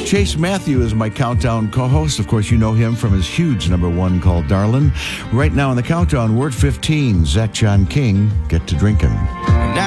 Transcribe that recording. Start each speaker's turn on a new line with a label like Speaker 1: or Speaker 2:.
Speaker 1: Chase Matthew is my countdown co-host. Of course, you know him from his huge number one called Darlin'. Right now on the countdown, word 15, Zach John King, Get to Drinkin'.